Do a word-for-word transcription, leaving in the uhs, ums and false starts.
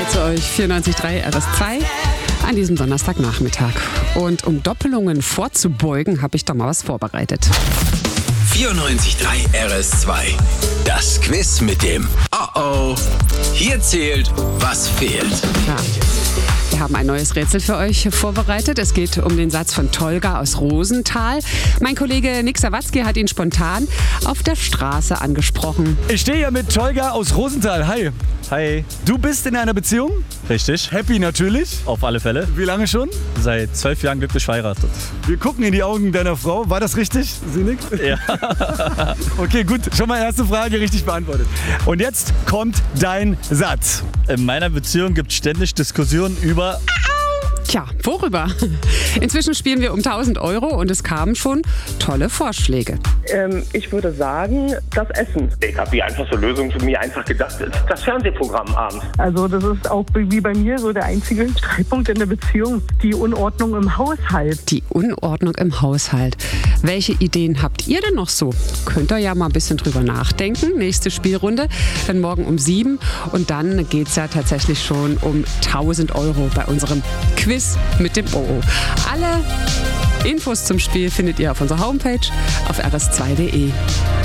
zu euch, vierundneunzig Komma drei R S zwei an diesem Donnerstagnachmittag. Und um Doppelungen vorzubeugen, habe ich doch mal was vorbereitet. vierundneunzig Komma drei R S zwei. Das Quiz mit dem Oh-Oh. Hier zählt, was fehlt. Ja. Wir haben ein neues Rätsel für euch vorbereitet. Es geht um den Satz von Tolga aus Rosenthal. Mein Kollege Nick Sawatzki hat ihn spontan auf der Straße angesprochen. Ich stehe hier mit Tolga aus Rosenthal. Hi. Hi. Du bist in einer Beziehung? Richtig. Happy natürlich. Auf alle Fälle. Wie lange schon? Seit zwölf Jahren glücklich verheiratet. Wir gucken in die Augen deiner Frau. War das richtig, Sinik? Ja. Okay, gut. Schon mal erste Frage richtig beantwortet. Und jetzt kommt dein Satz. In meiner Beziehung gibt es ständig Diskussionen über... Tja, worüber? Inzwischen spielen wir um tausend Euro und es kamen schon tolle Vorschläge. Ähm, ich würde sagen, das Essen. Ich habe die einfachste Lösung für mich einfach gedacht, das Fernsehprogramm abends. Also das ist auch wie bei mir so der einzige Streitpunkt in der Beziehung, die Unordnung im Haushalt. Die Unordnung im Haushalt. Welche Ideen habt ihr denn noch so? Könnt ihr ja mal ein bisschen drüber nachdenken. Nächste Spielrunde, dann morgen um sieben. Und dann geht es ja tatsächlich schon um tausend Euro bei unserem Quiz mit dem O O. Alle Infos zum Spiel findet ihr auf unserer Homepage auf r s zwei punkt d e.